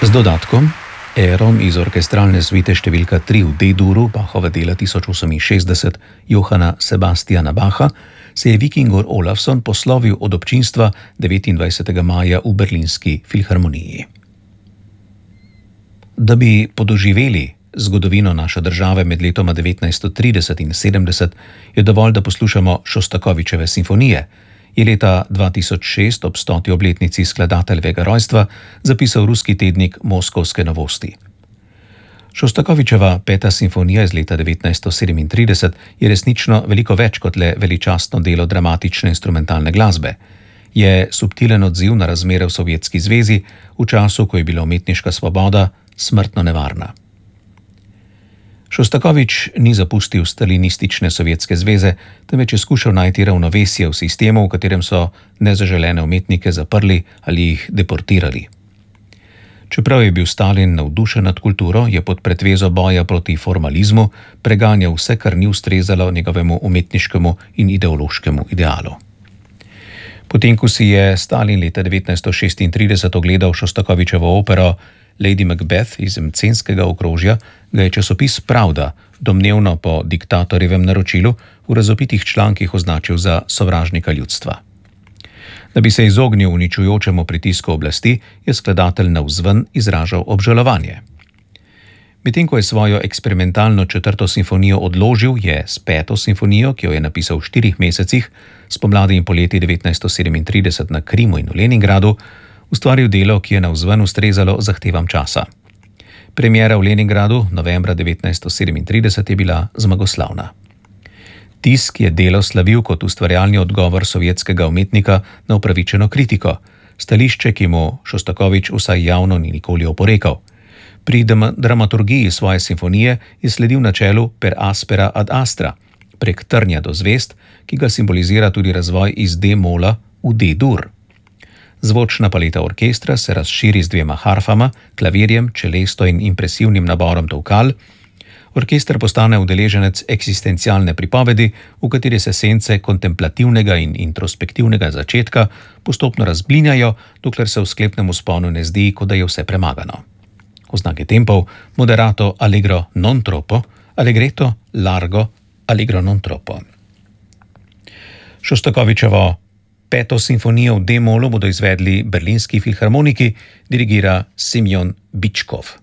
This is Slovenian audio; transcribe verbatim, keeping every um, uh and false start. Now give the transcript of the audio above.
Z dodatkom, erom iz orkestralne svite številka tri v D-duru Bachova dela tisoč oseminšestdeset Johana Sebastiana Bacha, se je Víkingur Ólafsson poslovil od občinstva devetindvajsetega maja v Berlinski filharmoniji. Da bi podoživeli zgodovino naše države med letoma devetnajststo trideset in sedemdeset, je dovolj, da poslušamo Šostakovičeve simfonije, je leta dva tisoč šest ob stoti obletnici skladateljevega rojstva zapisal ruski tednik Moskovske novosti. Šostakovičeva peta simfonija iz leta devetnajststo sedemintrideset je resnično veliko več kot le veličastno delo dramatične instrumentalne glasbe. Je subtilen odziv na razmere v Sovjetski zvezi v času, ko je bila umetniška svoboda smrtno nevarna. Šostakovič ni zapustil stalinistične Sovjetske zveze, temveč je skušal najti ravnovesje v sistemu, v katerem so nezaželene umetnike zaprli ali jih deportirali. Čeprav je bil Stalin navdušen nad kulturo, je pod pretvezo boja proti formalizmu preganjal vse, kar ni ustrezalo njegovemu umetniškemu in ideološkemu idealu. Potem, ko si je Stalin leta devetnajststo šestintrideset ogledal Šostakovičevo opero Lady Macbeth iz Mcenskega okrožja, ga je časopis Pravda domnevno po diktatorjevem naročilu v razvpitih člankih označil za sovražnika ljudstva. Da bi se izognil uničujočemu pritisku oblasti, je skladatelj navzven izražal obžalovanje. Medtem ko je svojo eksperimentalno četrto simfonijo odložil, je s peto simfonijo, ki jo je napisal v štirih mesecih, spomladi in poleti devetnajststo sedemintrideset na Krimu in v Leningradu, ustvaril delo, ki je navzven ustrezalo zahtevam časa. Premiera v Leningradu novembra devetnajststo sedemintrideset je bila zmagoslavna. Tisk je delo slavil kot ustvarjalni odgovor sovjetskega umetnika na upravičeno kritiko, stališče, ki mu Šostakovič vsaj javno ni nikoli oporekal. Pri dramaturgiji svoje simfonije je sledil načelu per aspera ad astra, prek trnja do zvezd, ki ga simbolizira tudi razvoj iz D-mola v D-dur. Zvočna paleta orkestra se razširi z dvema harfama, klavirjem, čelesto in impresivnim naborom tolkal. Orkester postane udeleženec eksistencialne pripovedi, v kateri se sence kontemplativnega in introspektivnega začetka postopno razblinjajo, dokler se v sklepnem vzponu ne zdi, kot da je vse premagano. Oznake tempov moderato allegro non troppo, allegretto largo, allegro non troppo. Šostakovičevo peto simfonijo v D-molu bodo izvedli berlinski filharmoniki, dirigira Semjon Bičkov.